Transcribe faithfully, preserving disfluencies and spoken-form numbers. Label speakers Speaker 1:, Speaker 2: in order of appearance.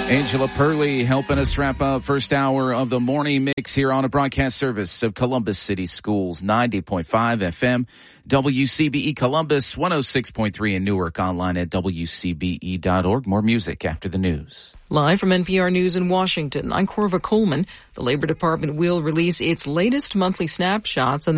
Speaker 1: Angela Purley helping us wrap up first hour of the morning mix here on a broadcast service of Columbus City Schools, ninety point five F M, W C B E Columbus, one oh six point three in Newark, online at W C B E dot org. More music after the news.
Speaker 2: Live from N P R News in Washington, I'm Corva Coleman. The Labor Department will release its latest monthly snapshots on the